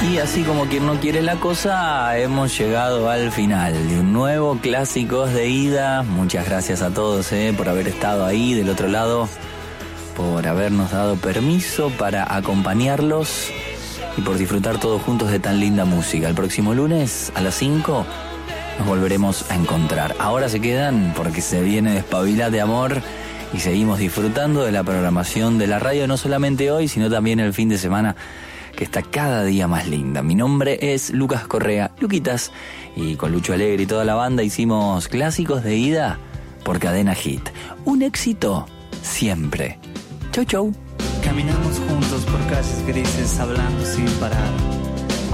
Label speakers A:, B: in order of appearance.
A: Y así como quien no quiere la cosa, hemos llegado al final de un nuevo Clásicos de Ida. Muchas gracias a todos por haber estado ahí del otro lado, por habernos dado permiso para acompañarlos y por disfrutar todos juntos de tan linda música. El próximo lunes a las 5 nos volveremos a encontrar. Ahora se quedan porque se viene Despabilate Amor y seguimos disfrutando de la programación de la radio, no solamente hoy, sino también el fin de semana, que está cada día más linda. Mi nombre es Lucas Correa, Luquitas, y con Lucho Alegre y toda la banda hicimos Clásicos de Ida por Cadena Hit. Un éxito siempre. Chau, chau.
B: Caminamos juntos por calles grises, hablando sin parar.